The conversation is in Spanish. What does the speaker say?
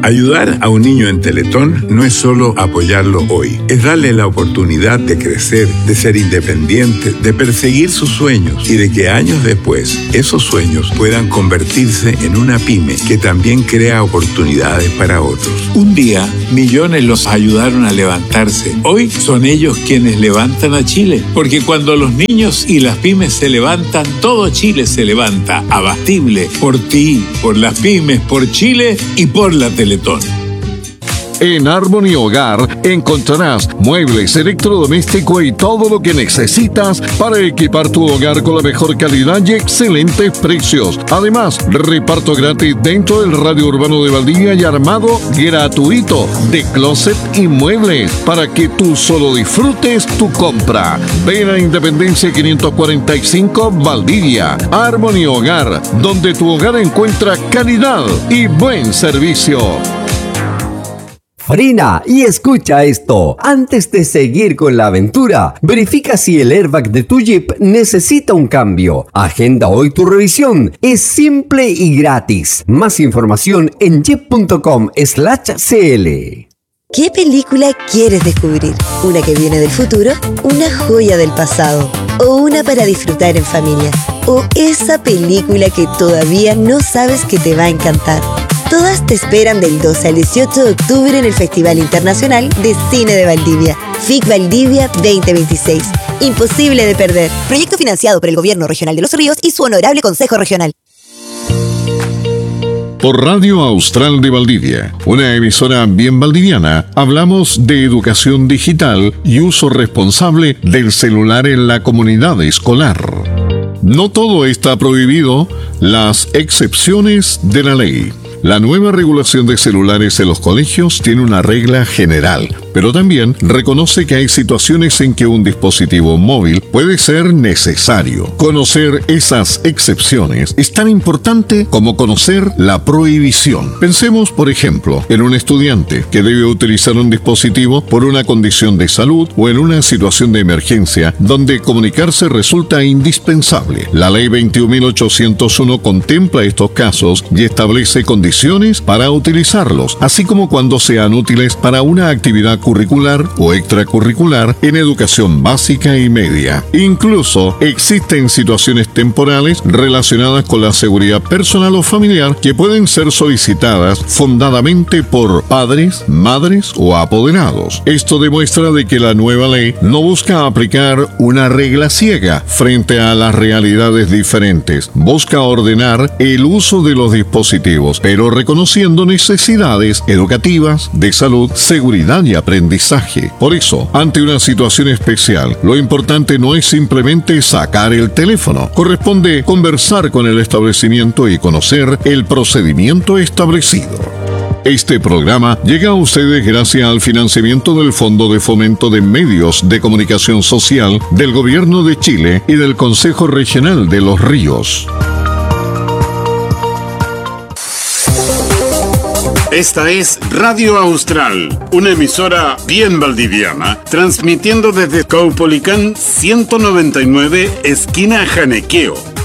Ayudar a un niño en Teletón no es solo apoyarlo hoy, es darle la oportunidad de crecer, de ser independiente, de perseguir sus sueños y de que años después esos sueños puedan convertirse en una pyme que también crea oportunidades para otros. Un día, millones los ayudaron a levantarse. Hoy son ellos quienes levantan a Chile, porque cuando los niños y las pymes se levantan, todo Chile se levanta. Abastible, por ti, por las pymes, por Chile y por la Teletón. En Harmony Hogar encontrarás muebles, electrodoméstico y todo lo que necesitas para equipar tu hogar con la mejor calidad y excelentes precios. Además, reparto gratis dentro del radio urbano de Valdivia y armado gratuito de closet y muebles para que tú solo disfrutes tu compra. Ven a Independencia 545 Valdivia. Harmony Hogar, donde tu hogar encuentra calidad y buen servicio. Frena y escucha esto. Antes de seguir con la aventura, verifica si el airbag de tu Jeep necesita un cambio. Agenda hoy tu revisión. Es simple y gratis. Más información en jeep.com/cl. ¿Qué película quieres descubrir? ¿Una que viene del futuro? ¿Una joya del pasado? ¿O una para disfrutar en familia? ¿O esa película que todavía no sabes que te va a encantar? Todas te esperan del 12 al 18 de octubre en el Festival Internacional de Cine de Valdivia, FIC Valdivia 2026. Imposible de perder. Proyecto financiado por el Gobierno Regional de Los Ríos y su Honorable Consejo Regional. Por Radio Austral de Valdivia, una emisora bien valdiviana, hablamos de educación digital y uso responsable del celular en la comunidad escolar. No todo está prohibido, las excepciones de la ley. La nueva regulación de celulares en los colegios tiene una regla general, pero también reconoce que hay situaciones en que un dispositivo móvil puede ser necesario. Conocer esas excepciones es tan importante como conocer la prohibición. Pensemos, por ejemplo, en un estudiante que debe utilizar un dispositivo por una condición de salud o en una situación de emergencia donde comunicarse resulta indispensable. La Ley 21.801 contempla estos casos y establece condiciones para utilizarlos, así como cuando sean útiles para una actividad curricular o extracurricular en educación básica y media. Incluso existen situaciones temporales relacionadas con la seguridad personal o familiar que pueden ser solicitadas fundadamente por padres, madres o apoderados. Esto demuestra de que la nueva ley no busca aplicar una regla ciega frente a las realidades diferentes. Busca ordenar el uso de los dispositivos, pero reconociendo necesidades educativas, de salud, seguridad y aprendizaje. Por eso, ante una situación especial, lo importante no es simplemente sacar el teléfono. Corresponde conversar con el establecimiento y conocer el procedimiento establecido. Este programa llega a ustedes gracias al financiamiento del Fondo de Fomento de Medios de Comunicación Social del Gobierno de Chile y del Consejo Regional de Los Ríos. Esta es Radio Austral, una emisora bien valdiviana, transmitiendo desde Caupolicán 199, esquina Janequeo,